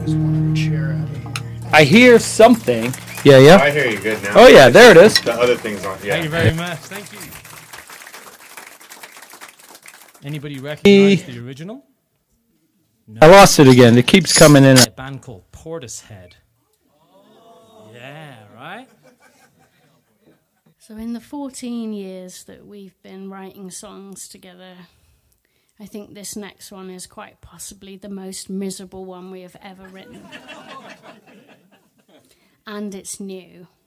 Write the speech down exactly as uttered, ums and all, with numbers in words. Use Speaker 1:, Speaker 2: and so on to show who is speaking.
Speaker 1: Just wanted a chair out of here.
Speaker 2: I hear something. Yeah, yeah.
Speaker 3: I hear you good now.
Speaker 2: Oh, yeah, there it is.
Speaker 3: The other thing's on. Yeah.
Speaker 4: Thank you very much. Thank you. Anybody recognize the original? No.
Speaker 2: I lost it again. It keeps coming in.
Speaker 4: A band called Portishead. Yeah, right?
Speaker 5: So in the fourteen years that we've been writing songs together, I think this next one is quite possibly the most miserable one we have ever written. And it's new.